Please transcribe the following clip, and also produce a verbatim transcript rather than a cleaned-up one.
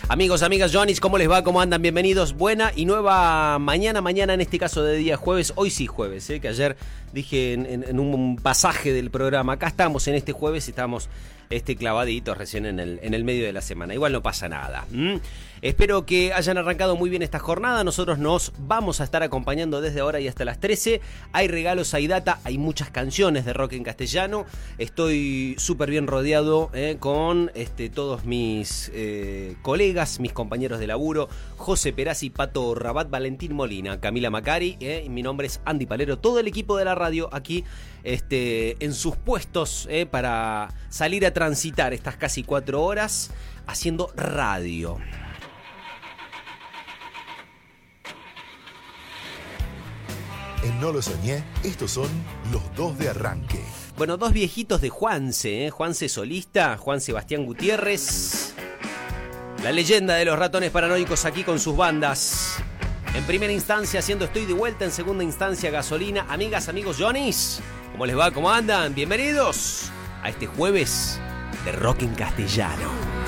Amigos, amigas, Johnny's, ¿cómo les va? ¿Cómo andan? Bienvenidos. Buena y nueva mañana, mañana en este caso de día jueves. Hoy sí jueves, ¿eh? Que ayer dije en, en, en un pasaje del programa. Acá estamos en este jueves y estamos este, clavaditos recién en el, en el medio de la semana. Igual no pasa nada. ¿Mm? Espero que hayan arrancado muy bien esta jornada. Nosotros nos vamos a estar acompañando desde ahora y hasta las trece. Hay regalos, hay data, hay muchas canciones de rock en castellano. Estoy súper bien rodeado eh, con este, todos mis eh, colegas, mis compañeros de laburo. José Perazzi, Pato Rabat, Valentín Molina, Camila Macari. Eh, mi nombre es Andy Palero. Todo el equipo de la radio aquí este, en sus puestos eh, para salir a transitar estas casi cuatro horas haciendo radio. En No lo soñé, estos son los dos de arranque. Bueno, dos viejitos de Juanse, ¿eh? Juanse solista, Juan Sebastián Gutiérrez. La leyenda de los ratones paranoicos aquí con sus bandas. En primera instancia haciendo Estoy de Vuelta, en segunda instancia Gasolina. Amigas, amigos, Johnny's, ¿cómo les va? ¿Cómo andan? Bienvenidos a este jueves de rock en castellano.